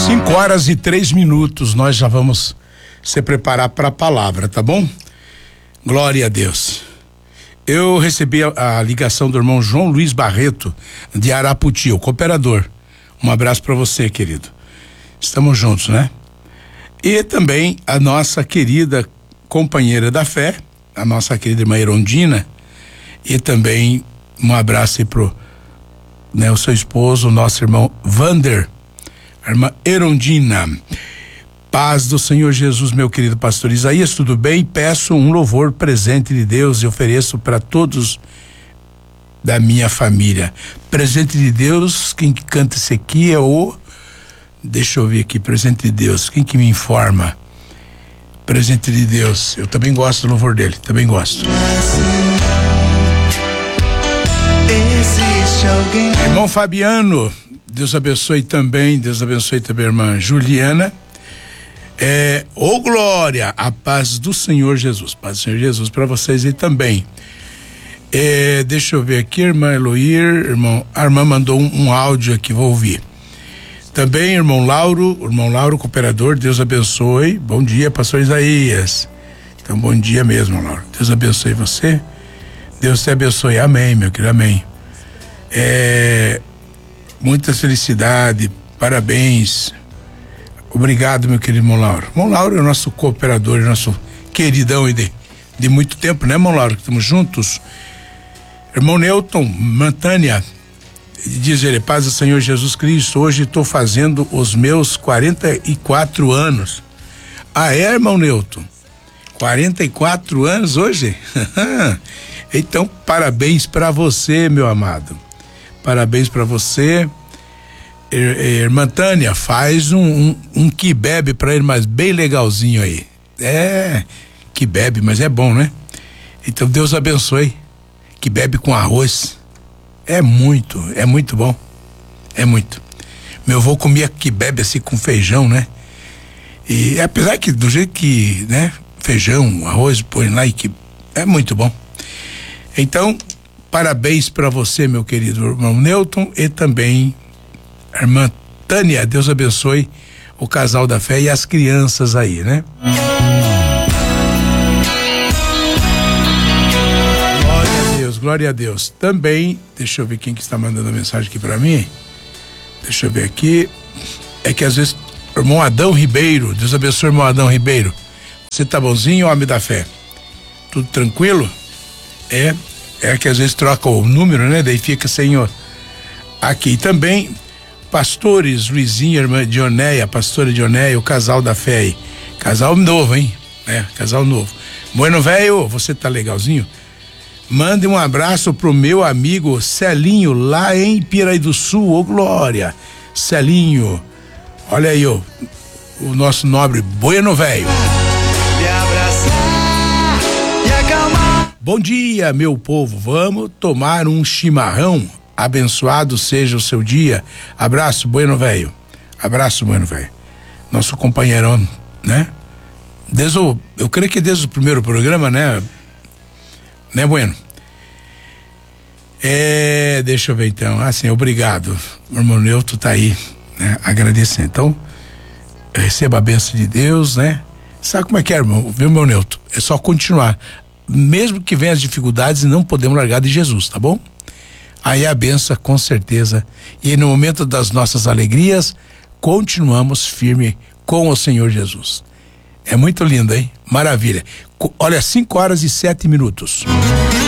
5h03, nós já vamos se preparar para a palavra, tá bom? Glória a Deus. Eu recebi a ligação do irmão João Luiz Barreto, de Araputi, o cooperador. Um abraço para você, querido. Estamos juntos, né? E também a nossa querida companheira da fé, a nossa querida irmã Erondina, e também um abraço aí pro, né, o seu esposo, o nosso irmão Vander, a irmã Erondina. Paz do Senhor Jesus, meu querido pastor Isaías, tudo bem? Peço um louvor presente de Deus e ofereço para todos da minha família. Presente de Deus, quem canta esse aqui é o... Deixa eu ver aqui, presente de Deus, quem que me informa? Presente de Deus, eu também gosto do louvor dele, também gosto. Existe alguém... Irmão Fabiano, Deus abençoe também a irmã Juliana. Glória, a paz do Senhor Jesus, paz do Senhor Jesus para vocês aí também. Deixa eu ver aqui, irmã Eloir, a irmã mandou um áudio aqui, vou ouvir. Também irmão Lauro, cooperador, Deus abençoe. Bom dia, pastor Isaías. Então, bom dia mesmo, Lauro. Deus abençoe você. Deus te abençoe. Amém, meu querido, amém. Muita felicidade, parabéns. Obrigado, meu querido irmão Lauro. Irmão Lauro é o nosso cooperador, nosso queridão de muito tempo, né, irmão Lauro? Estamos juntos. Irmão Newton Mantânia, diz ele: paz do Senhor Jesus Cristo, hoje estou fazendo os meus 44 anos. Ah, é, irmão Newton? 44 anos hoje? Então, parabéns para você, meu amado. Parabéns para você. Irmã Tânia, faz um que bebe pra ele, mas bem legalzinho aí. Que bebe, mas é bom, né? Então Deus abençoe. Que bebe com arroz. É muito bom. É muito. Meu avô comia que bebe assim com feijão, né? E apesar que do jeito que, né? Feijão, arroz, põe lá e que é muito bom. Então, parabéns pra você, meu querido irmão Newton, e também a irmã Tânia. Deus abençoe o casal da fé e as crianças aí, né? Glória a Deus. Também, deixa eu ver quem que está mandando a mensagem aqui para mim. Deixa eu ver aqui. É que às vezes, irmão Adão Ribeiro, Deus abençoe, irmão Adão Ribeiro. Você tá bonzinho, homem da fé? Tudo tranquilo? É que às vezes troca o número, né? Daí fica sem o... Aqui também, pastores Luizinho, irmã Dionéia, pastora Dionéia, o casal da fé aí. Casal novo, hein? Casal novo. Bueno, velho, você tá legalzinho? Mande um abraço pro meu amigo Celinho, lá em Piraí do Sul. Ô, glória! Celinho, olha aí, o nosso nobre Bueno velho. Bom dia, meu povo. Vamos tomar um chimarrão. Abençoado seja o seu dia. Abraço, Bueno velho. Abraço, Bueno velho. Nosso companheirão, né? Eu creio que desde o primeiro programa, né? Né, Bueno? Deixa eu ver então. Assim, obrigado. O irmão Newton tá aí, né? Agradecendo. Então, receba a bênção de Deus, né? Sabe como é que é, irmão? Viu, meu Newton? É só continuar. Mesmo que venham as dificuldades, não podemos largar de Jesus, tá bom? Aí a bênção, com certeza. E no momento das nossas alegrias, continuamos firme com o Senhor Jesus. É muito lindo, hein? Maravilha. Olha, 5h07.